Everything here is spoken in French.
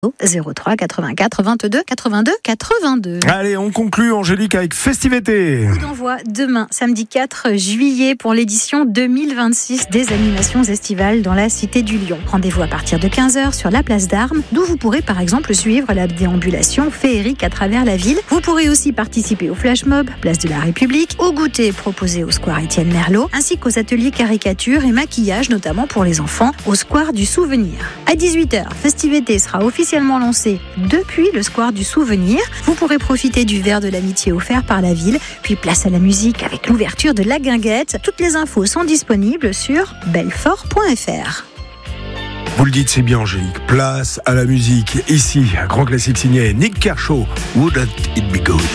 03 84 22 82 82. Allez, on conclut, Angélique, avec Festivété. Coup d'envoi demain, samedi 4 juillet, pour l'édition 2026 des animations estivales dans la Cité du Lion. Rendez-vous à partir de 15h sur la place d'Armes, d'où vous pourrez par exemple suivre la déambulation féerique à travers la ville. Vous pourrez aussi participer au flash mob, place de la République, au goûter proposé au square Étienne Merlot, ainsi qu'aux ateliers caricature et maquillage, notamment pour les enfants, au square du Souvenir. À 18h, Festivété sera officiellement lancé depuis le square du Souvenir. Vous pourrez profiter du verre de l'amitié offert par la ville, puis place à la musique avec l'ouverture de la guinguette. Toutes les infos sont disponibles sur belfort.fr. Vous le dites, c'est bien, Angélique. Place à la musique. Ici, un grand classique signé Nick Kershaw. Wouldn't it be good?